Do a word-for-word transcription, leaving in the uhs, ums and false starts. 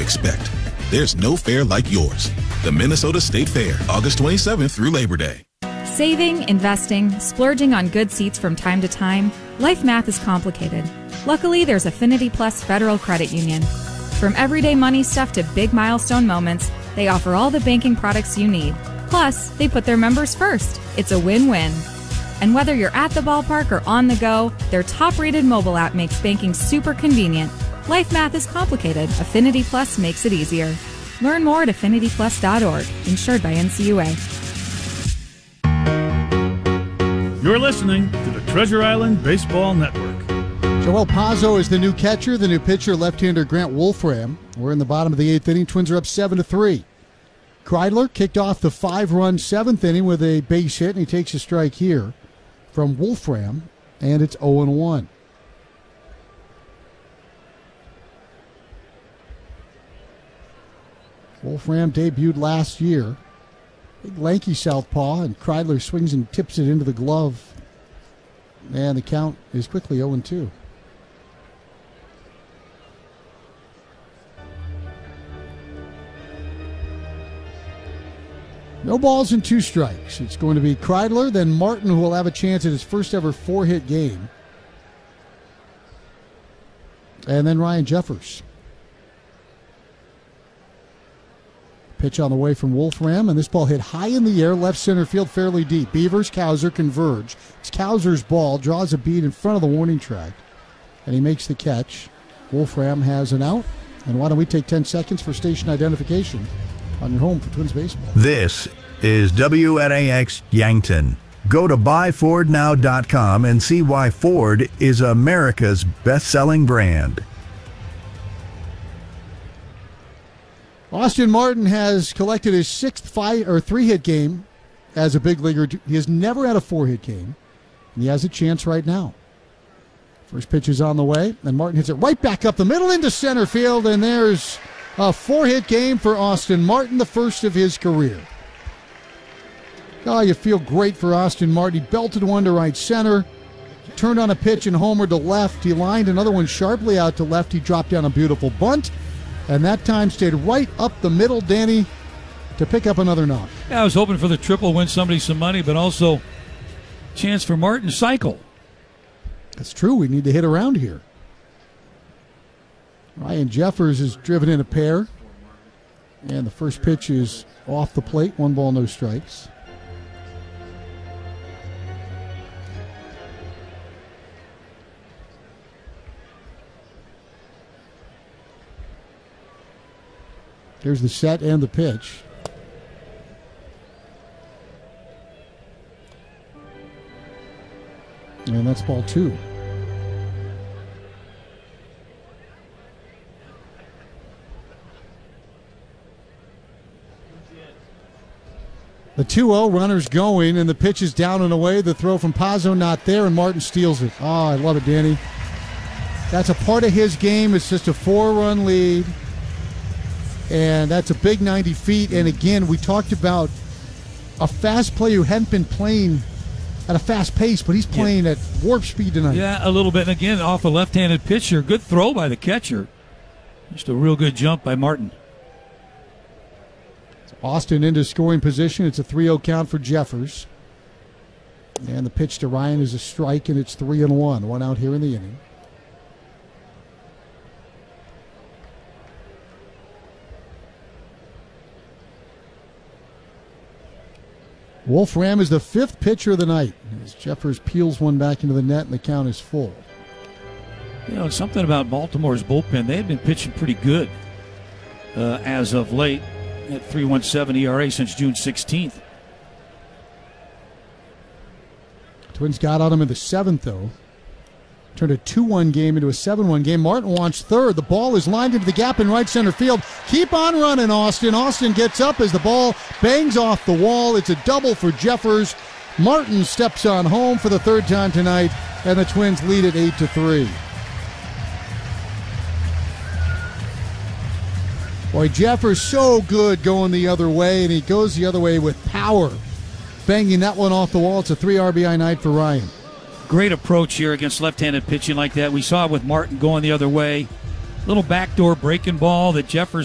expect. There's no fair like yours. The Minnesota State Fair, August twenty-seventh through Labor Day. Saving, investing, splurging on good seats from time to time, life math is complicated. Luckily, there's Affinity Plus Federal Credit Union. From everyday money stuff to big milestone moments, they offer all the banking products you need. Plus, they put their members first. It's a win-win. And whether you're at the ballpark or on the go, their top-rated mobile app makes banking super convenient. Life math is complicated. Affinity Plus makes it easier. Learn more at affinity plus dot org. Insured by N C U A. You're listening to the Treasure Island Baseball Network. Joel Pazzo is the new catcher. The new pitcher, left-hander Grant Wolfram. We're in the bottom of the eighth inning. Twins are up seven to three. Kreidler kicked off the five-run seventh inning with a base hit, and he takes a strike here from Wolfram, and it's oh and one. Wolfram debuted last year. Big lanky southpaw, and Kreidler swings and tips it into the glove. And the count is quickly oh and two. No balls and two strikes. It's going to be Kreidler, then Martin, who will have a chance at his first ever four-hit game. And then Ryan Jeffers. Pitch on the way from Wolfram, and this ball hit high in the air, left center field, fairly deep. Beavers, Cowser converge. It's Cowser's ball, draws a bead in front of the warning track, and he makes the catch. Wolfram has an out, and why don't we take ten seconds for station identification on your home for Twins baseball. This is W N A X Yankton. Go to buy ford now dot com and see why Ford is America's best-selling brand. Austin Martin has collected his sixth five or three-hit game as a big leaguer. He has never had a four-hit game, and he has a chance right now. First pitch is on the way, and Martin hits it right back up the middle into center field, and there's a four-hit game for Austin Martin, the first of his career. Oh, you feel great for Austin Martin. He belted one to right center, turned on a pitch and homered to left. He lined another one sharply out to left. He dropped down a beautiful bunt. And that time stayed right up the middle, Danny, to pick up another knock. Yeah, I was hoping for the triple, win somebody some money, but also chance for Martin cycle. That's true. We need to hit around here. Ryan Jeffers has driven in a pair. And the first pitch is off the plate. One ball, no strikes. Here's the set and the pitch. And that's ball two. The two oh, runners going, and the pitch is down and away. The throw from Pazzo not there, and Martin steals it. Oh, I love it, Danny. That's a part of his game. It's just a four-run lead. And that's a big ninety feet. And again, we talked about a fast player who hadn't been playing at a fast pace, but he's playing yeah. at warp speed tonight. Yeah, a little bit. And again, off a left-handed pitcher. Good throw by the catcher. Just a real good jump by Martin. Austin into scoring position. It's a three oh count for Jeffers. And the pitch to Ryan is a strike, and it's three and one. One out here in the inning. Wolfram is the fifth pitcher of the night as Jeffers peels one back into the net, and the count is full. You know, something about Baltimore's bullpen. They had been pitching pretty good uh, as of late at three point one seven E R A since June sixteenth. Twins got on him in the seventh, though. Turned a two one game into a seven one game. Martin wants third. The ball is lined into the gap in right center field. Keep on running, Austin. Austin gets up as the ball bangs off the wall. It's a double for Jeffers. Martin steps on home for the third time tonight, and the Twins lead at eight to three. Boy, Jeffers so good going the other way, and he goes the other way with power. Banging that one off the wall. It's a three R B I night for Ryan. Great approach here against left-handed pitching like that. We saw it with Martin going the other way. Little backdoor breaking ball that Jeffers